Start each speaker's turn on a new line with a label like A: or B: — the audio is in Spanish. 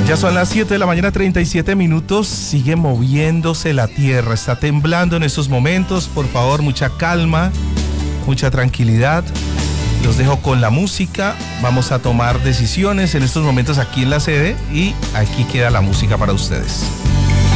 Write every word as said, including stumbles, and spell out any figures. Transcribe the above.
A: Ya son las siete de la mañana, treinta y siete minutos. Sigue moviéndose la tierra, está temblando en estos momentos. Por favor, mucha calma, mucha tranquilidad. Los dejo con la música. Vamos a tomar decisiones en estos momentos aquí en la sede y aquí queda la música para ustedes.